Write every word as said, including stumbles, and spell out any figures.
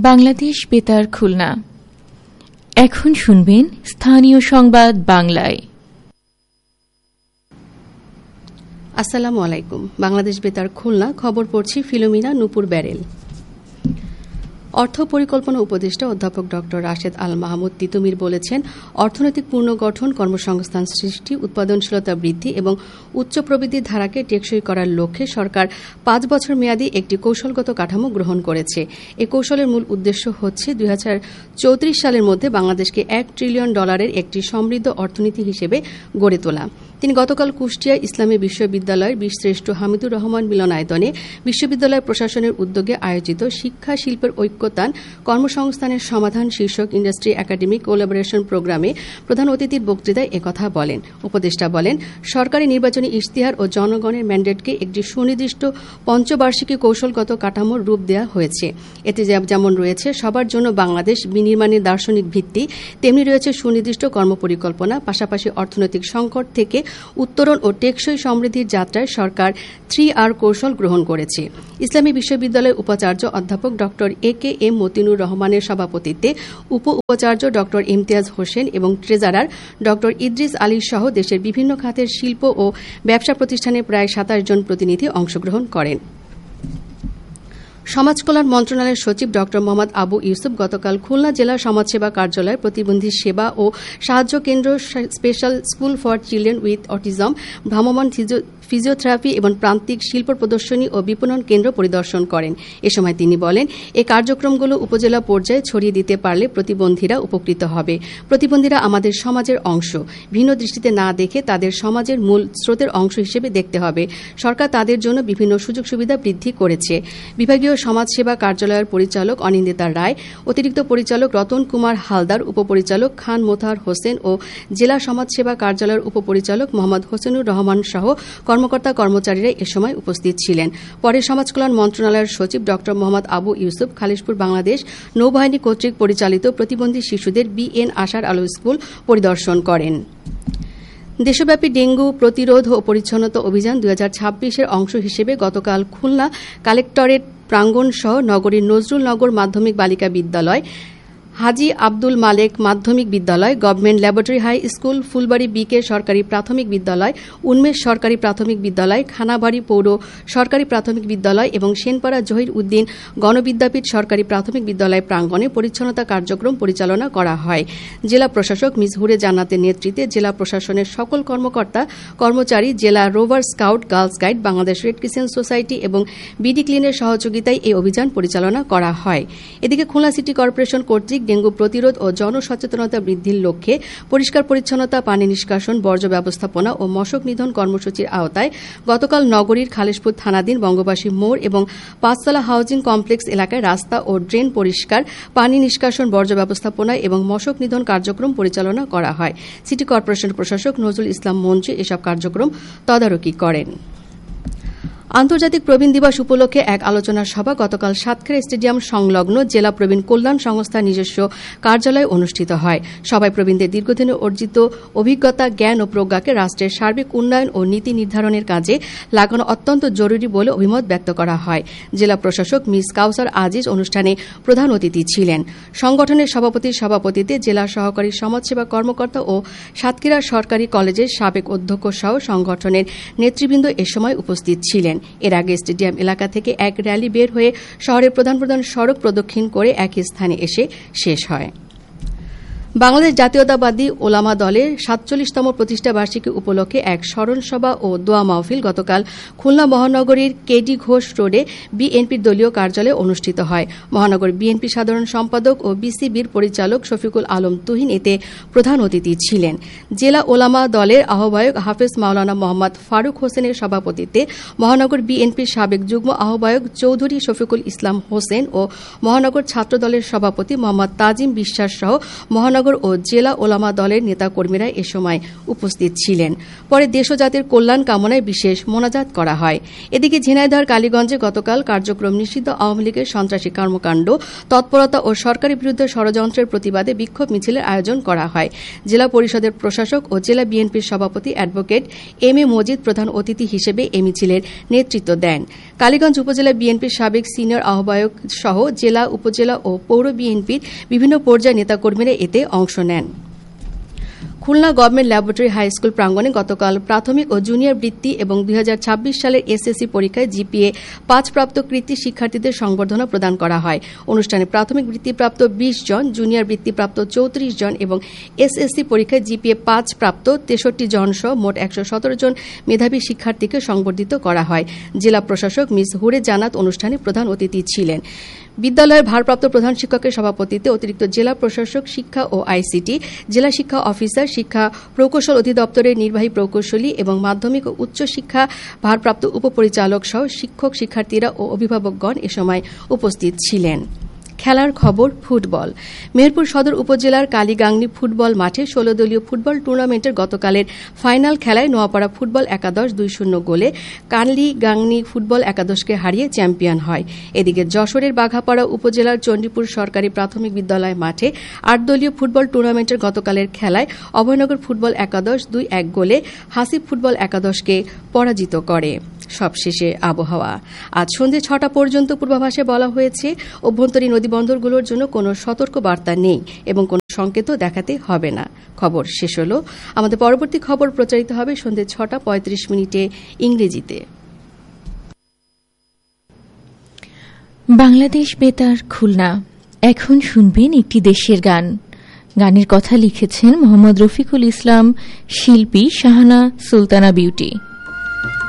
বাংলাদেশ বেতার খুলনা। এখন শুনবেন স্থানীয় সংবাদ বাংলায়। আসসালামু আলাইকুম। বাংলাদেশ বেতার খুলনা খবর পড়ছি ফিলোমিনা নূপুর ব্যারেল। অর্থ পরিকল্পনা উপদেষ্টা অধ্যাপক ড রাশেদ আল মাহমুদ তিতুমির বলেছেন, অর্থনৈতিক পুনর্গঠন, কর্মসংস্থান সৃষ্টি, উৎপাদনশীলতা বৃদ্ধি এবং উচ্চ প্রবৃদ্ধির ধারাকে টেকসই করার লক্ষ্যে সরকার পাঁচ বছর মেয়াদী একটি কৌশলগত কাঠামো গ্রহণ করেছে। এ কৌশলের মূল উদ্দেশ্য হচ্ছে দুই হাজার চৌত্রিশ সালের মধ্যে বাংলাদেশকে এক ট্রিলিয়ন ডলারের একটি সমৃদ্ধ অর্থনীতি হিসেবে গড়ে তোলা। তিনি গতকাল কুষ্টিয়া ইসলামী বিশ্ববিদ্যালয়ের বীরশ্রেষ্ঠ হামিদুর রহমান মিলনায়তনে বিশ্ববিদ্যালয় প্রশাসনের উদ্যোগে আয়োজিত শিক্ষা শিল্পের ঐক্যতান কর্মসংস্থানের সমাধান শীর্ষক ইন্ডাস্ট্রি একাডেমিক কোলাবোরেশন প্রোগ্রামে প্রধান অতিথির বক্তৃতায় একথা বলেন। উপদেষ্টা বলেন, সরকারি নির্বাচনী ইশতেহার ও জনগণের ম্যান্ডেটকে একটি সুনির্দিষ্ট পঞ্চবার্ষিকী কৌশলগত কাঠামোর রূপ দেওয়া হয়েছে। এতে যেমন রয়েছে সবার জন্য বাংলাদেশ বিনির্মাণের দার্শনিক ভিত্তি, তেমনি রয়েছে সুনির্দিষ্ট কর্মপরিকল্পনা। পাশাপাশি অর্থনৈতিক সংকট থেকে উত্তরণ ও টেকসই সমৃদ্ধির যাত্রায় সরকার থ্রি আর কৌশল গ্রহণ করেছে। ইসলামী বিশ্ববিদ্যালয়ের উপাচার্য অধ্যাপক ড এ কে এম মতিনুর রহমানের সভাপতিত্বে উপ উপাচার্য ড ইমতিয়াজ হোসেন এবং ট্রেজারার ড ইদ্রিস আলী সহ দেশের বিভিন্ন খাতের শিল্প ও ব্যবসা প্রতিষ্ঠানের প্রায় সাতাশ জন প্রতিনিধি অংশগ্রহণ করেন। সমাজ কল্যাণ মন্ত্রণালয়ের সচিব ড মোহাম্মদ আবু ইউসুফ গতকাল খুলনা জেলা সমাজসেবা কার্যালয়ের প্রতিবন্ধী সেবা ও সাহায্য কেন্দ্র, special school for children with autism, ভ্রাম্যমাণ ফিজিওথেরাপি এবং প্রান্তিক শিল্প প্রদর্শনী ও বিপণন কেন্দ্র পরিদর্শন করেন। এ সময় তিনি বলেন, এই কার্যক্রমগুলো উপজেলা পর্যায়ে ছড়িয়ে দিতে পারলে প্রতিবন্ধীরা উপকৃত হবে। প্রতিবন্ধীরা আমাদের সমাজের অংশ, ভিন্ন দৃষ্টিতে না দেখে তাদের সমাজের মূল স্রোতের অংশ হিসেবে দেখতে হবে। সরকার তাদের জন্য বিভিন্ন সুযোগ সুবিধা বৃদ্ধি করেছে। বিভাগীয় সমাজসেবা কার্যালয়ের পরিচালক অনিন্দিতা রায়, অতিরিক্ত পরিচালক রতন কুমার হালদার, উপপরিচালক খান মোতাহার হোসেন ও জেলা সমাজসেবা কার্যালয়ের উপপরিচালক মোহাম্মদ হোসেনুর রহমান সহ কর্মকর্তা কর্মচারীরা এ সময় উপস্থিত ছিলেন। পরে সমাজ কল্যাণ মন্ত্রণালয়ের সচিব ড মোহাম্মদ আবু ইউসুফ খালিশপুর বাংলাদেশ নৌবাহিনী কর্তৃক পরিচালিত প্রতিবন্ধী শিশুদের বি এন আশার আলো স্কুল পরিদর্শন করেন। দেশব্যাপী ডেঙ্গু প্রতিরোধ ও পরিচ্ছন্নতা অভিযান দুই হাজার ছাব্বিশের অংশ হিসেবে গতকাল খুলনা কালেক্টরেট প্রাঙ্গণ সহ নগরীর নজরুল নগর মাধ্যমিক বালিকা বিদ্যালয়, হাজী আব্দুল মালেক মাধ্যমিক বিদ্যালয়, government laboratory high school, Phulbari বিকে সরকারি প্রাথমিক বিদ্যালয়, উন্মেষ সরকারি প্রাথমিক বিদ্যালয়, খানাবাড়ি পৌর সরকারি প্রাথমিক বিদ্যালয় এবং সেনপাড়া জহির উদ্দিন গণবিদ্যাপীঠ সরকারি প্রাথমিক বিদ্যালয় প্রাঙ্গণে পরিচ্ছন্নতা কার্যক্রম পরিচালনা করা হয়। জেলা প্রশাসক মিস হুরে জান্নাতের নেতৃত্বে জেলা প্রশাসনের সকল কর্মকর্তা কর্মচারী, জেলা rover scout, girls guide, Bangladesh red crescent society এবং বিডি ক্লিনের সহযোগিতায় এই অভিযান পরিচালনা করা হয়। এদিকে খুলনা সিটি কর্পোরেশন কর্তৃক ডেঙ্গু প্রতিরোধ ও জনসচেতনতা বৃদ্ধির লক্ষ্যে পরিষ্কার পরিচ্ছন্নতা, পানি নিষ্কাশন, বর্জ্য ব্যবস্থাপনা ও মশক নিধন কর্মসূচির আওতায় গতকাল নগরীর খালিশপুর থানাধীন বঙ্গবাসী মোড় এবং পাঁচতলা হাউজিং কমপ্লেক্স এলাকায় রাস্তা ও ড্রেন পরিষ্কার, পানি নিষ্কাশন, বর্জ্য ব্যবস্থাপনা এবং মশক নিধন কার্যক্রম পরিচালনা করা হয়। সিটি কর্পোরেশন প্রশাসক নজরুল ইসলাম মঞ্চে এসব কার্যক্রম তদারকি করেন। আন্তর্জাতিক প্রবীণ দিবস উপলক্ষে এক আলোচনা সভা গতকাল সাতক্ষীরা স্টেডিয়াম সংলগ্ন জেলা প্রবীণ কল্যাণ সংস্থার নিজস্ব কার্যালয়ে অনুষ্ঠিত হয়। সভায় প্রবীণদের দীর্ঘদিনের অর্জিত অভিজ্ঞতা, জ্ঞান ও প্রজ্ঞাকে রাষ্ট্রের সার্বিক উন্নয়ন ও নীতি নির্ধারণের কাজে লাগানো অত্যন্ত জরুরি বলে অভিমত ব্যক্ত করা হয়। জেলা প্রশাসক মিস কাউসার আজিজ অনুষ্ঠানে প্রধান অতিথি ছিলেন। সংগঠনের সভাপতির সভাপতিত্বে জেলা সহকারী সমাজসেবা কর্মকর্তা ও সাতক্ষীরা সরকারি কলেজের সাবেক অধ্যক্ষ সহ সংগঠনের নেতৃবৃন্দ এ সময় উপস্থিত ছিলেন। এর আগে স্টেডিয়াম এলাকা থেকে এক র্যালি বের হয়ে শহরের প্রধান প্রধান সড়ক প্রদক্ষিণ করে একই স্থানে এসে শেষ হয়। বাংলাদেশ জাতীয়তাবাদী ওলামা দলের সাতচল্লিশতম প্রতিষ্ঠা বার্ষিকী উপলক্ষে এক স্মরণ সভা ও দোয়া মাহফিল গতকাল খুলনা মহানগরীর কেডি ঘোষ রোডে বিএনপির দলীয় কার্যালয়ে অনুষ্ঠিত হয়। মহানগর বিএনপি সাধারণ সম্পাদক ও বিসিবির পরিচালক শফিকুল আলম তুহিন এতে প্রধান অতিথি ছিলেন। জেলা ওলামা দলের আহ্বায়ক হাফেজ মাওলানা মোহাম্মদ ফারুক হোসেনের সভাপতিত্বে মহানগর বিএনপির সাবেক যুগ্ম আহ্বায়ক চৌধুরী শফিকুল ইসলাম হোসেন ও মহানগর ছাত্র দলের সভাপতি মোহাম্মদ তাজিম বিশ্বাস সহ মহানগর ও জেলা ওলামা দলের নেতাকর্মীরা এ সময় উপস্থিত ছিলেন। পরে দেশ ও জাতির কল্যাণ কামনায় বিশেষ মোনাজাত করা হয়। এদিকে ঝিনাইদহ কালীগঞ্জে গতকাল কার্যক্রম নিষিদ্ধ আওয়ামী লীগের সন্ত্রাসী কর্মকাণ্ড, তৎপরতা ও সরকারের বিরুদ্ধে ষড়যন্ত্রের প্রতিবাদে বিক্ষোভ মিছিলের আয়োজন করা হয়। জেলা পরিষদের প্রশাসক ও জেলা বিএনপির সভাপতি অ্যাডভোকেট এম এ মজিদ প্রধান অতিথি হিসেবে এ মিছিলের নেতৃত্ব দেন। কালীগঞ্জ উপজেলা বিএনপির সাবেক সিনিয়র আহ্বায়ক সহ জেলা, উপজেলা ও পৌর বিএনপির বিভিন্ন পর্যায়ের নেতাকর্মীরা এতে অংশ নেন। Khulna government laboratory high school প্রাঙ্গণে গতকাল প্রাথমিক ও জুনিয়র বৃত্তি এবং দুই হাজার ছাব্বিশ সালের এসএসসি পরীক্ষায় জিপিএ পাঁচ প্রাপ্ত কৃতী শিক্ষার্থীদের সংবর্ধনা প্রদান করা হয়। অনুষ্ঠানে প্রাথমিক বৃত্তিপ্রাপ্ত বিশ জন, জুনিয়র বৃত্তিপ্রাপ্ত চৌত্রিশ জন এবং এসএসসি পরীক্ষায় জিপিএ পাঁচ প্রাপ্ত তেষট্টি জন সহ মোট একশো সতেরো জন মেধাবী শিক্ষার্থীকে সংবর্ধিত করা হয়। জেলা প্রশাসক মিস হুরে জানাত অনুষ্ঠানে প্রধান অতিথি ছিলেন। বিদ্যালয়ের ভারপ্রাপ্ত প্রধান শিক্ষকের সভাপতিত্বে অতিরিক্ত জেলা প্রশাসক শিক্ষা ও আইসিটি, জেলা শিক্ষা অফিসার, শিক্ষা প্রকৌশল অধিদপ্তরের নির্বাহী প্রকৌশলী এবং মাধ্যমিক ও উচ্চ শিক্ষা ভারপ্রাপ্ত উপপরিচালক সহ শিক্ষক, শিক্ষার্থীরা ও অভিভাবকগণ এ সময় উপস্থিত ছিলেন। খেলার খবর ফুটবল। মেহেরপুর সদর উপজেলার কালীগাংনী ফুটবল মাঠে ষোলো দলীয় ফুটবল টুর্নামেন্টের গতকালের ফাইনাল খেলায় নোয়াপাড়া ফুটবল একাদশ দুই শূন্য গোলে কালীগাংনী ফুটবল একাদশকে হারিয়ে চ্যাম্পিয়ন হয়। এদিকে যশোরের বাঘাপাড়া উপজেলার চণ্ডীপুর সরকারি প্রাথমিক বিদ্যালয় মাঠে আট দলীয় ফুটবল টুর্নামেন্টের গতকালের খেলায় অভয়নগর ফুটবল একাদশ দুই এক গোলে হাসিব ফুটবল একাদশকে পরাজিত করে। সবশেষে আবহাওয়া। আজ সন্ধ্যে ছটা পর্যন্ত পূর্বাভাসে বলা হয়েছে অভ্যন্তরীণ নদীবন্দরগুলোর জন্য কোনো সতর্ক বার্তা নেই এবং কোনো সংকেতও দেখাতে হবে না। খবর শেষ হলো। আমাদের পরবর্তী খবর প্রচারিত হবে সন্ধ্যে ছটা পঁয়ত্রিশ মিনিটে ইংরেজিতে। বাংলাদেশ বেতার খুলনা। এখন শুনবেন একটি দেশের গান। গানের কথা লিখেছেন মোহাম্মদ রফিকুল ইসলাম, শিল্পী শাহানা সুলতানা বিউটি।